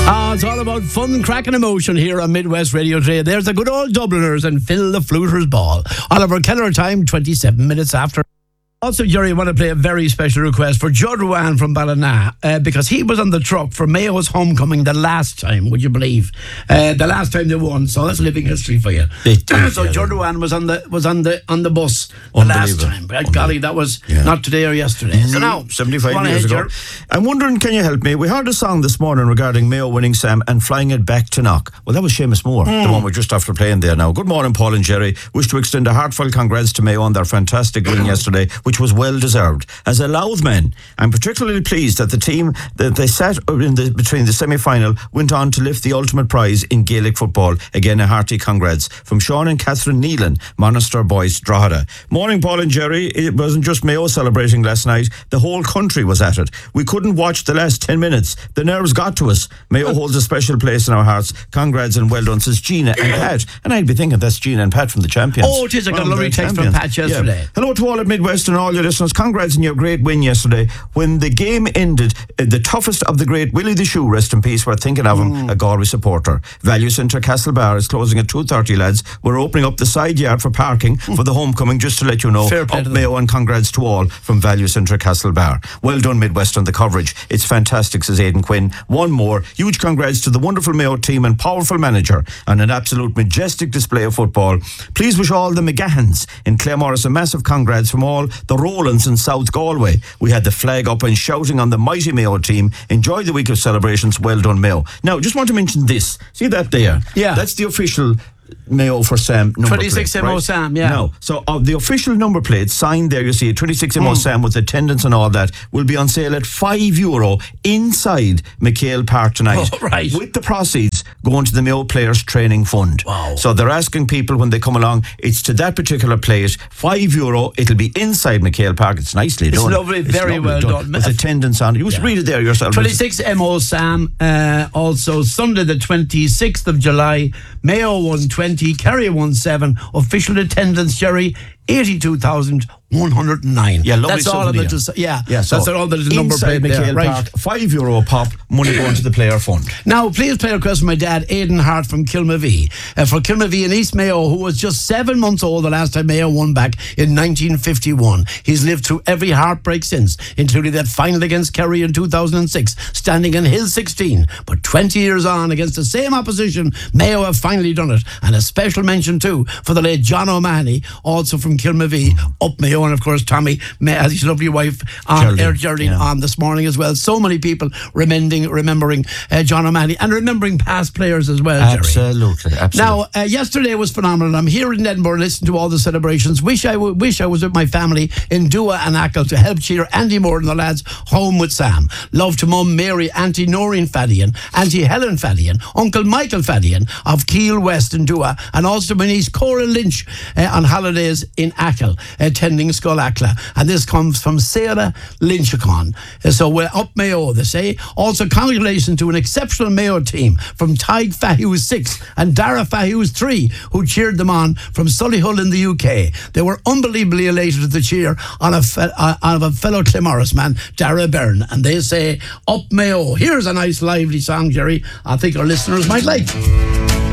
It's all about fun, crack and emotion here on Midwest Radio today. There's the good old Dubliners and Phil the Fluter's ball. Oliver Keller time, 27 minutes after. Also, Jerry, I want to play a very special request for Judd Ruan from Ballina because he was on the truck for Mayo's homecoming the last time, would you believe? The last time they won, so that's living history for you. So Judd Ruan was on the bus the last time. But golly, that was not today or yesterday. So now, 75 years ago. I'm wondering, can you help me? We heard a song this morning regarding Mayo winning, Sam, and flying it back to Knock. Well, that was Seamus Moore, the one we're just after playing there now. Good morning, Paul and Jerry. Wish to extend a heartfelt congrats to Mayo on their fantastic win yesterday, which was well deserved. As a Louth man, I'm particularly pleased that the team that they sat between the semi-final went on to lift the ultimate prize in Gaelic football. Again, a hearty congrats from Sean and Catherine Neelan, Monaster Boys Drogheda. Morning, Paul and Jerry. It wasn't just Mayo celebrating last night. The whole country was at it. We couldn't watch the last 10 minutes. The nerves got to us. Mayo holds a special place in our hearts. Congrats and well done, says Gina and Pat. And I'd be thinking that's Gina and Pat from the Champions. Oh, it is. I got a lovely text from Pat yesterday. Yeah. Hello to all at Midwest and all your listeners. Congrats on your great win yesterday. When the game ended, the toughest of the great Willie the Shoe, rest in peace, we're thinking of him, a Galway supporter. Value Centre Castlebar is closing at 2:30, lads. We're opening up the side yard for parking for the homecoming, just to let you know. Fair play Up to Mayo and congrats to all from Value Centre Castlebar. Well done, Midwest, on the coverage. It's fantastic, says Aidan Quinn. One more. Huge congrats to the wonderful Mayo team and powerful manager on an absolute majestic display of football. Please wish all the McGahans in Claremorris a massive congrats from all the Rowlands in South Galway. We had the flag up and shouting on the mighty Mayo team. Enjoy the week of celebrations. Well done, Mayo. Now, just want to mention this. See that there? Yeah. That's the official Mayo for Sam number 26 plate, MO right? Sam, yeah. No. So the official number plate signed there, you see, 26 MO Sam with attendance and all that, will be on sale at €5 inside McHale Park tonight. Oh, right. With the proceeds going to the Mayo Players Training Fund. Wow. So they're asking people when they come along, it's to that particular plate, €5. It'll be inside McHale Park. It's nicely done. It's lovely, very well done. With attendance on it. You read it there yourself. 26 MO Sam. Also, Sunday the 26th of July, Mayo 120, Kerry 17. Official attendance, Jerry, 82,109. Yeah, lovely. That's all of it. So that's all the number plate there. McHale Right. Park, €5 pop, money going to the player fund. Now, please play a request for my dad, Aidan Hart from Kilmavee. For Kilmavee in East Mayo, who was just 7 months old the last time Mayo won back in 1951. He's lived through every heartbreak since, including that final against Kerry in 2006, standing in Hill 16. But 20 years on, against the same opposition, Mayo have finally done it. And a special mention, too, for the late John O'Mahony, also from Kilmavee, up Mayo, and of course Tommy has his lovely wife Geraldine on this morning as well. So many people remembering John O'Mahony and remembering past players as well, Jerry. Absolutely. Now, yesterday was phenomenal. I'm here in Edinburgh listening to all the celebrations. Wish I was with my family in Dua and Achill to help cheer Andy Moore and the lads home with Sam. Love to Mum Mary, Auntie Noreen Fadian, Auntie Helen Fadian, Uncle Michael Fadian of Keel West in Dua, and also my niece Cora Lynch on holidays in Achill, attending Skull Ackla. And this comes from Sarah Lynchacon. So we're up Mayo, they say. Also, congratulations to an exceptional Mayo team from Tig Fahew's 6 and Dara Fahew's 3, who cheered them on from Solihull in the UK. They were unbelievably elated at the cheer on a fellow Claremorris man, Dara Byrne. And they say, up Mayo. Here's a nice lively song, Jerry, I think our listeners might like.